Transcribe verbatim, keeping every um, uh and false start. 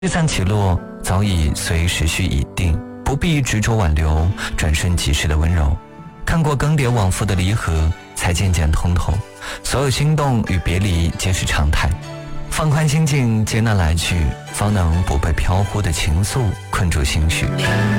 聚散起落早已随时序已定，不必执着挽留，转瞬即逝的温柔。看过更迭往复的离合，才渐渐通透，所有心动与别离皆是常态。放宽心境，接纳来去，方能不被飘忽的情愫困住心绪。